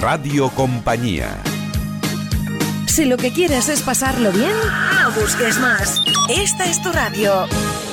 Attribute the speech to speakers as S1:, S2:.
S1: Radio Compañía.
S2: Si lo que quieres es pasarlo bien, no busques más. Esta es tu radio.